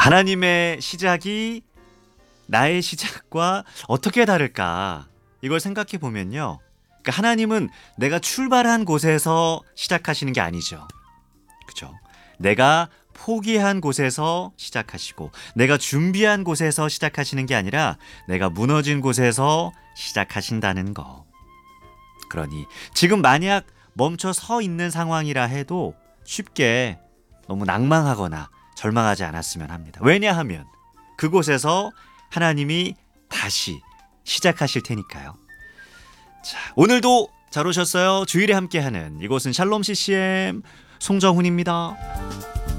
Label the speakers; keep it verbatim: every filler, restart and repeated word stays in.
Speaker 1: 하나님의 시작이 나의 시작과 어떻게 다를까? 이걸 생각해 보면요. 그러니까 하나님은 내가 출발한 곳에서 시작하시는 게 아니죠. 그죠? 내가 포기한 곳에서 시작하시고 내가 준비한 곳에서 시작하시는 게 아니라 내가 무너진 곳에서 시작하신다는 거. 그러니 지금 만약 멈춰 서 있는 상황이라 해도 쉽게 너무 낭망하거나 절망하지 않았으면 합니다. 왜냐하면 그곳에서 하나님이 다시 시작하실 테니까요. 자, 오늘도 잘 오셨어요. 주일에 함께하는 이곳은 샬롬 씨씨엠 송정훈입니다.